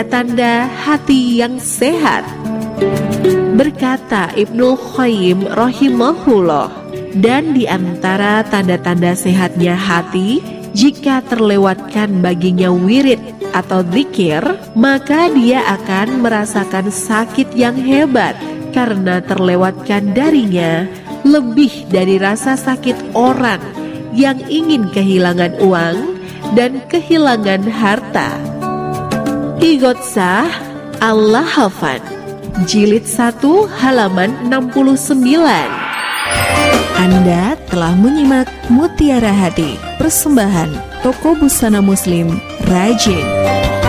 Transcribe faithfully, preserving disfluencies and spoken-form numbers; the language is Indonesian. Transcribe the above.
tanda hati yang sehat. Berkata Ibnul Qayyim rahimahullah, dan di antara tanda-tanda sehatnya hati, jika terlewatkan baginya wirid atau zikir, maka dia akan merasakan sakit yang hebat karena terlewatkan darinya lebih dari rasa sakit orang yang ingin kehilangan uang dan kehilangan harta. Ighotsah Al-Lahafan, Jilid satu halaman enam puluh sembilan. Anda telah menyimak Mutiara Hati, persembahan Toko Busana Muslim Rajin.